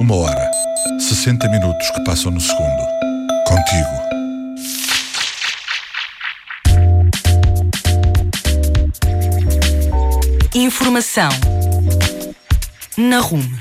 Uma hora, 60 minutos que passam no segundo. Contigo. Informação na RUM.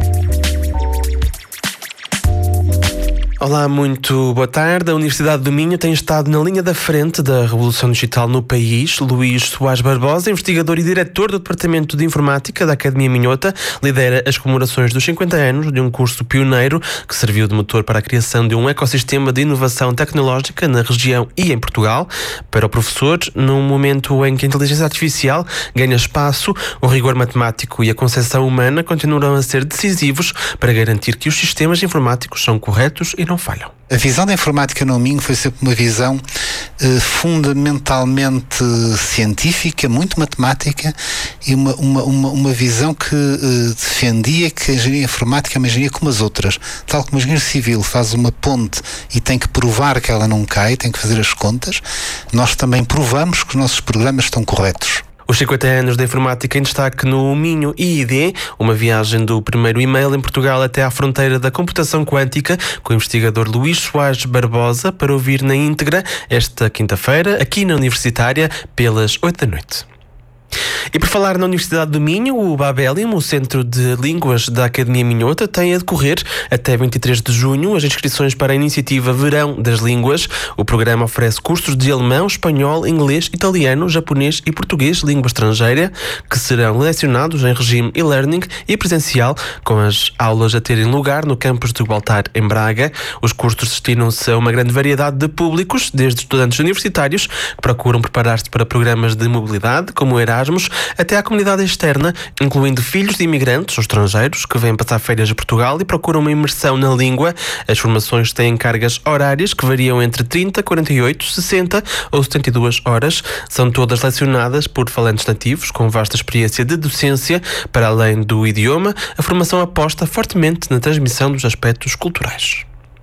Olá, muito boa tarde. A Universidade do Minho tem estado na linha da frente da revolução digital no país. Luís Soares Barbosa, investigador e diretor do Departamento de Informática da Academia Minhota, lidera as comemorações dos 50 anos de um curso pioneiro que serviu de motor para a criação de um ecossistema de inovação tecnológica na região e em Portugal. Para o professor, num momento em que a inteligência artificial ganha espaço, o rigor matemático e a concepção humana continuarão a ser decisivos para garantir que os sistemas informáticos são corretos e não falham. A visão da informática no Minho foi sempre uma visão fundamentalmente científica, muito matemática, e uma visão que defendia que a engenharia informática é uma engenharia como as outras. Tal como a engenharia civil faz uma ponte e tem que provar que ela não cai, tem que fazer as contas, nós também provamos que os nossos programas estão corretos. Os 50 anos da informática em destaque no Minho IID, uma viagem do primeiro e-mail em Portugal até à fronteira da computação quântica, com o investigador Luís Soares Barbosa, para ouvir na íntegra esta quinta-feira, aqui na Universitária, pelas 8 da noite. E por falar na Universidade do Minho, o Babelium, o Centro de Línguas da Academia Minhota, tem a decorrer até 23 de junho as inscrições para a iniciativa Verão das Línguas. O programa oferece cursos de alemão, espanhol, inglês, italiano, japonês e português, língua estrangeira, que serão lecionados em regime e-learning e presencial, com as aulas a terem lugar no campus de Gualtar, em Braga. Os cursos destinam-se a uma grande variedade de públicos, desde estudantes universitários que procuram preparar-se para programas de mobilidade, como o Erasmus, até à comunidade externa, incluindo filhos de imigrantes ou estrangeiros que vêm passar férias a Portugal e procuram uma imersão na língua. As formações têm cargas horárias que variam entre 30, 48, 60 ou 72 horas. São todas lecionadas por falantes nativos, com vasta experiência de docência. Para além do idioma, a formação aposta fortemente na transmissão dos aspectos culturais.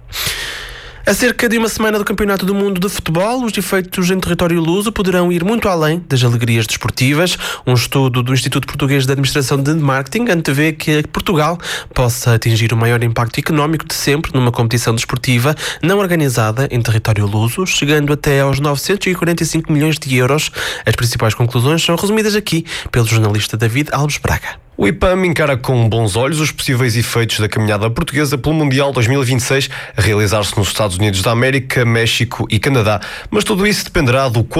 A cerca de uma semana do Campeonato do Mundo de Futebol, os efeitos em território luso poderão ir muito além das alegrias desportivas. Um estudo do Instituto Português de Administração de Marketing antevê que Portugal possa atingir o maior impacto económico de sempre numa competição desportiva não organizada em território luso, chegando até aos 945 milhões de euros. As principais conclusões são resumidas aqui pelo jornalista David Alves Braga. O IPAM encara com bons olhos os possíveis efeitos da caminhada portuguesa pelo Mundial 2026 a realizar-se nos Estados Unidos da América, México e Canadá, mas tudo isso dependerá do quão